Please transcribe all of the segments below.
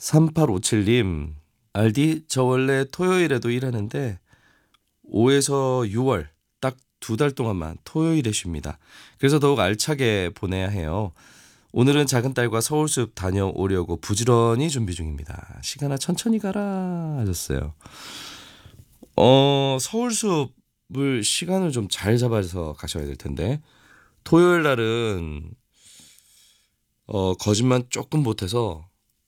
3857님, 알디, 저 원래 토요일에도 일하는데 5에서 6월 딱 2달 동안만 토요일에 쉽니다. 그래서 더욱 알차게 보내야 해요. 오늘은 작은 딸과 서울숲 다녀오려고 부지런히 준비 중입니다. 시간아 천천히 가라 하셨어요. 서울숲을 시간을 좀 잘 잡아서 가셔야 될 텐데 토요일 날은 거짓말 조금 보태서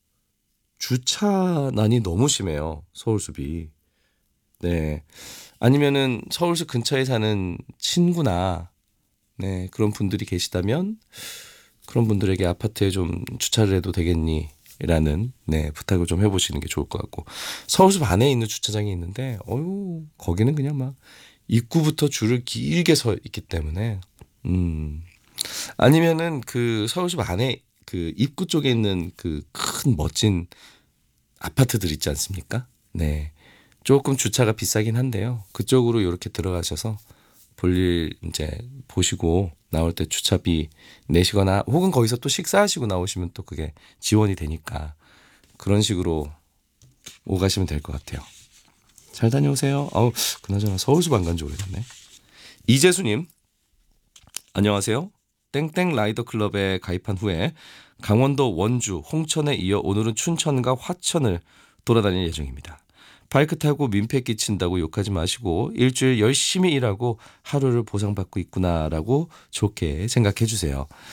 주차난이 너무 심해요. 서울숲이. 네. 아니면은 서울숲 근처에 사는 친구나 네, 그런 분들이 계시다면 그런 분들에게 아파트에 좀 주차를 해도 되겠니? 라는 네, 부탁을 좀 해보시는 게 좋을 것 같고 서울숲 안에 있는 주차장이 있는데 거기는 그냥 막 입구부터 줄을 길게 서 있기 때문에 아니면은 그 서울숲 안에 그 입구 쪽에 있는 그 큰 멋진 아파트들 있지 않습니까? 네. 조금 주차가 비싸긴 한데요. 그쪽으로 이렇게 들어가셔서 볼일 이제 보시고 나올 때 주차비 내시거나 혹은 거기서 또 식사하시고 나오시면 또 그게 지원이 되니까 그런 식으로 오가시면 될 것 같아요. 잘 다녀오세요. 그나저나 서울숲 안 간지 오래됐네. 이재수님, 안녕하세요. 땡땡 라이더 클럽에 가입한 후에 강원도 원주, 홍천에 이어 오늘은 춘천과 화천을 돌아다닐 예정입니다. 바이크 타고 민폐 끼친다고 욕하지 마시고 일주일 열심히 일하고 하루를 보상받고 있구나라고 좋게 생각해 주세요.